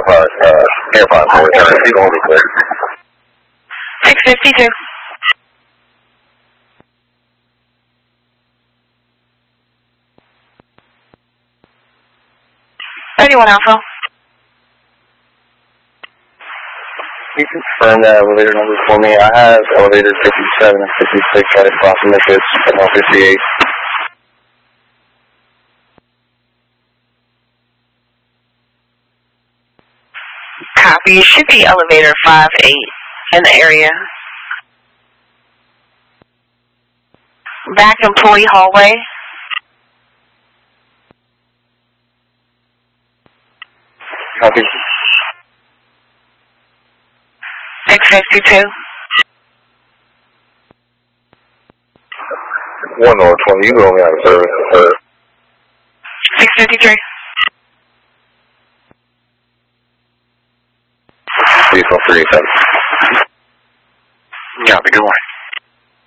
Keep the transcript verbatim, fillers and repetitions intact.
Park, uh, AirPod for return. He's only clear. six fifty-two. thirty-one Alpha. Can you confirm that elevator number for me? I have elevator fifty-seven and fifty-six right across from Memphis at one fifty-eight. Copy. It should be elevator five eight in the area. Back employee hallway. Copy. six fifty-two. one or twenty, you go me out of service. six fifty-three. Vehicle three eight seven. Copy, good morning.